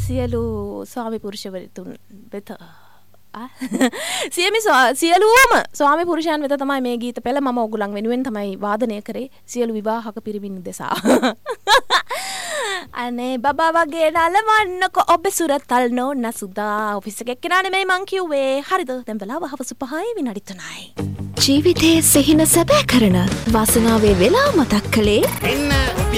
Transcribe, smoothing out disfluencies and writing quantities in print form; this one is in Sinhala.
සියලු ස්වාමි පුරුෂවරුන් වෙත සියලුම ස්වාමි පුරුෂයන් වෙත තමයි මේ ගීත පෙළ මම ඔයගොල්ලන් වෙනුවෙන් තමයි වාදනය කරේ සියලු විවාහක පිරිමින් දෙසා. අනේ බබා වගේ නලවන්නකො ඔබ සුරතල් නෝන සුදා ඔෆිස් එකේ කෙනා නෙමෙයි මං කිව්වේ. හරිද? දැන් බලාව හවස 5යි විනාඩි 3යි. ජීවිතයේ සිහින සැබෑ කරන වාසනාවේ වෙලා මතක් කළේ